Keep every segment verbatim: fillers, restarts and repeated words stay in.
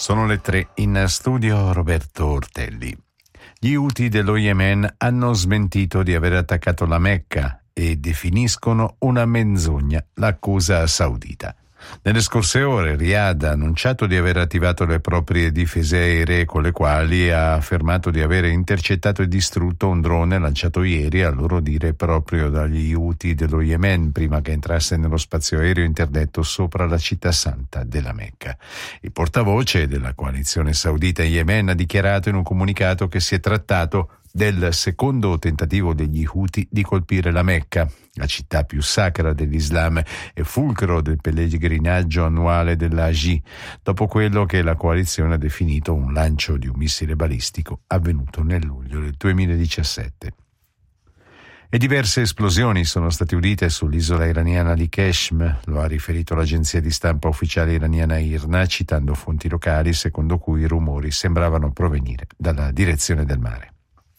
Sono le tre, in studio Roberto Ortelli. Gli Houthi dello Yemen hanno smentito di aver attaccato la Mecca e definiscono una menzogna l'accusa saudita. Nelle scorse ore Riyadh ha annunciato di aver attivato le proprie difese aeree, con le quali ha affermato di avere intercettato e distrutto un drone lanciato ieri, a loro dire proprio dagli Houthi dello Yemen, prima che entrasse nello spazio aereo interdetto sopra la città santa della Mecca. Il portavoce della coalizione saudita in Yemen ha dichiarato in un comunicato che si è trattato del secondo tentativo degli Houthi di colpire la Mecca, la città più sacra dell'Islam e fulcro del pellegrinaggio annuale dell'Hajj, dopo quello che la coalizione ha definito un lancio di un missile balistico avvenuto nel luglio del duemiladiciassette. E diverse esplosioni sono state udite sull'isola iraniana di Qeshm, lo ha riferito l'agenzia di stampa ufficiale iraniana IRNA, citando fonti locali secondo cui i rumori sembravano provenire dalla direzione del mare.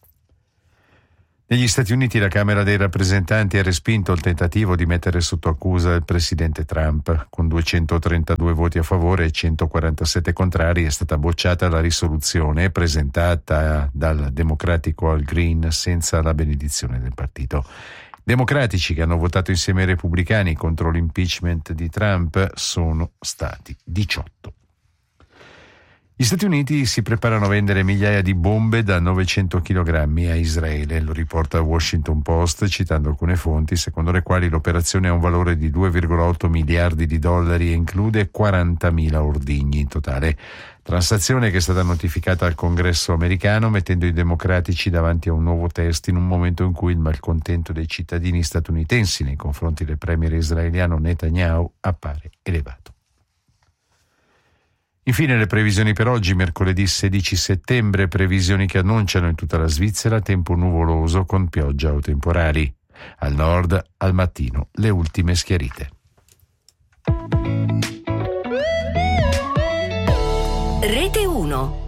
Negli Stati Uniti la Camera dei rappresentanti ha respinto il tentativo di mettere sotto accusa il presidente Trump. Con duecentotrentadue voti a favore e centoquarantasette contrari è stata bocciata la risoluzione presentata dal democratico Al Green senza la benedizione del partito. Democratici, che hanno votato insieme ai repubblicani contro l'impeachment di Trump, sono stati diciotto. Gli Stati Uniti si preparano a vendere migliaia di bombe da novecento chilogrammi a Israele, lo riporta Washington Post, citando alcune fonti secondo le quali l'operazione ha un valore di due virgola otto miliardi di dollari e include quarantamila ordigni in totale. Transazione che è stata notificata al Congresso americano, mettendo i democratici davanti a un nuovo test in un momento in cui il malcontento dei cittadini statunitensi nei confronti del premier israeliano Netanyahu appare elevato. Infine le previsioni per oggi, mercoledì sedici settembre, previsioni che annunciano in tutta la Svizzera tempo nuvoloso con pioggia o temporali. Al nord, al mattino, le ultime schiarite. Rete uno.